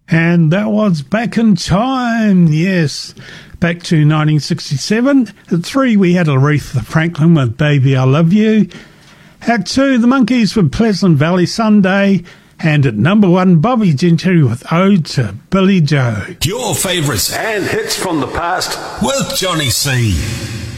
And that was Back in Time, yes. Back to 1967. At 3, we had Aretha Franklin with Baby I Love You. At 2, the Monkees with Pleasant Valley Sunday. And at number 1, Bobby Gentry with Ode to Billy Joe. Your favourites and hits from the past with Johnny C.